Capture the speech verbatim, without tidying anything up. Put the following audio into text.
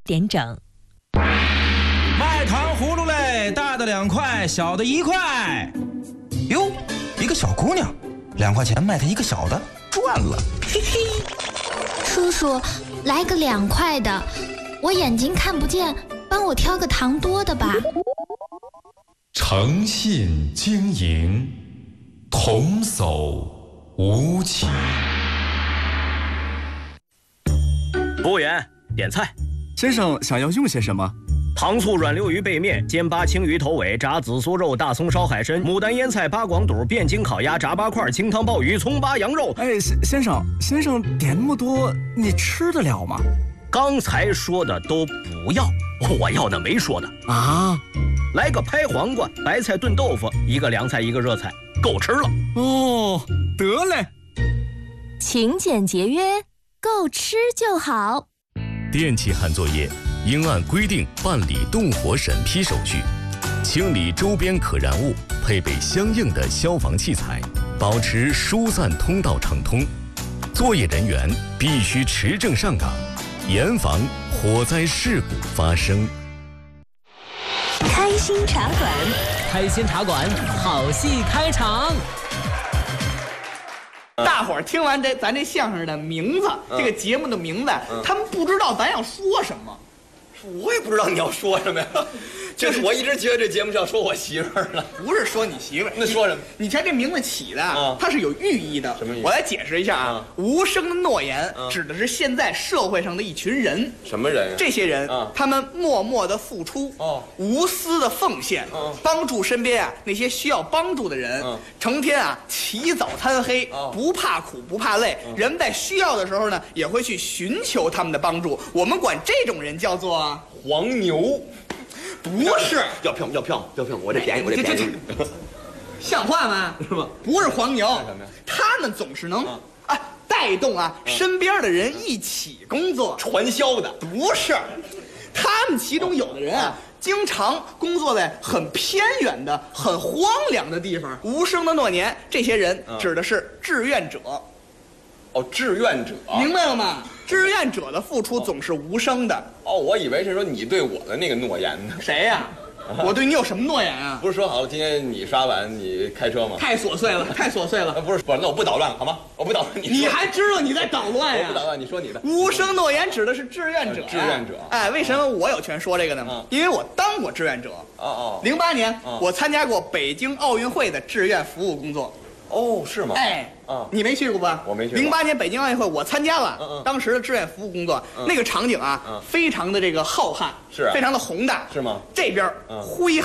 点整。 卖糖葫芦嘞，大的两块，小的一块。哟，一个小姑娘，两块钱卖她一个小的，赚了，嘿嘿。 叔叔，来个两块的，我眼睛看不见，帮我挑个糖多的吧。 诚信经营，童叟无欺。 服务员，点菜。 先生想要用些什么？ 糖醋软溜鱼背面、煎巴青鱼头尾、炸紫苏肉、大葱烧海参、牡丹腌菜、八广肚、汴京烤鸭、炸八块、清汤鲍鱼、葱巴羊肉。 哎，先生，先生点那么多，你吃得了吗？ 刚才说的都不要，我要的没说的啊。 来个拍黄瓜、白菜炖豆腐，一个凉菜，一个热菜，够吃了。 哦，得嘞。 勤俭节约，够吃就好。 电气焊作业应按规定办理动火审批手续，清理周边可燃物，配备相应的消防器材，保持疏散通道畅通。作业人员必须持证上岗，严防火灾事故发生。 开心茶馆， 开心茶馆，好戏开场。 大伙儿听完这咱这相声的名字，嗯、这个节目的名字，嗯、他们不知道咱要说什么。 我也不知道你要说什么呀，就是我一直觉得这节目是要说我媳妇儿了， 不是说你媳妇儿。 那说什么？ 你瞧这名字起的，啊、它是有寓意的。 什么寓意？ 我来解释一下啊。啊无声的诺言、啊、指的是现在社会上的一群人。 什么人？ 这些人， 啊、 他们默默的付出，哦，无私的奉献，哦，帮助身边啊那些需要帮助的人，哦，成天啊起早贪黑，哦，不怕苦不怕累。哦，人在需要的时候呢，也会去寻求他们的帮助。我们管这种人叫做黄牛。 不是， 要票要票要票，我这便宜我这便宜， 像话吗？ 是吗？ 不是黄牛，他们总是能啊带动啊身边的人一起工作， 传销的。 不是，他们其中有的人啊，经常工作在很偏远的、很荒凉的地方。无声的诺言，这些人指的是志愿者。 哦，志愿者， 明白了吗？志愿者的付出总是无声的。 哦，我以为是说你对我的那个诺言呢。 谁呀？啊、我对你有什么诺言啊？ 不是说好了今天你刷碗你开车吗？ 太琐碎了，太琐碎了。 不是不是，那我不捣乱好吗？我不捣乱你。 你还知道你在捣乱呀？ 我不捣乱，你说你的。 无声诺言指的是志愿者、啊。 志愿者。 哎，为什么我有权说这个呢？嗯、因为我当过志愿者。 哦哦。 零八年、哦，我参加过北京奥运会的志愿服务工作。 哦，是吗？ 哎，啊，你没去过吧？ 我没去过。 零八年北京奥运会我参加了， 嗯嗯， 当时的志愿服务工作，嗯、那个场景啊，嗯、非常的这个浩瀚， 是、啊， 非常的宏大， 是吗？ 这边，嗯，挥。